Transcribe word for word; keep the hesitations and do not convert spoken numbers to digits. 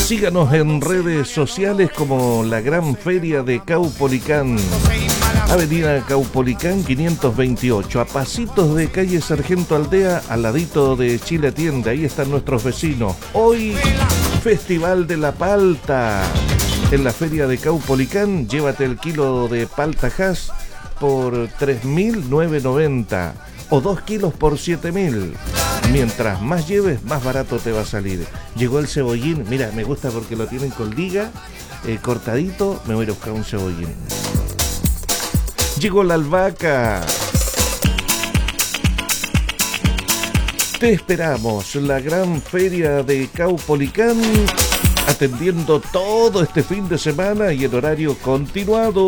Síganos en redes sociales como la Gran Feria de Caupolicán. Avenida Caupolicán quinientos veintiocho, a pasitos de calle Sargento Aldea, al ladito de Chile Atiende. Ahí están nuestros vecinos. Hoy, Festival de la Palta. En la Feria de Caupolicán, llévate el kilo de palta hass por tres mil novecientos noventa o dos kilos por siete mil. Mientras más lleves, más barato te va a salir. Llegó el cebollín. Mira, me gusta porque lo tienen con liga, eh, cortadito. Me voy a buscar un cebollín. Llegó la albahaca. Te esperamos, la Gran Feria de Caupolicán, atendiendo todo este fin de semana y en horario continuado.